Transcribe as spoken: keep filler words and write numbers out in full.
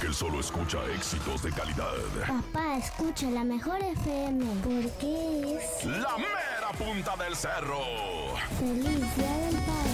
porque él solo escucha éxitos de calidad. Papá, escucha la mejor F M, porque es... ¡La mera punta del cerro! ¡Feliz Día del Padre!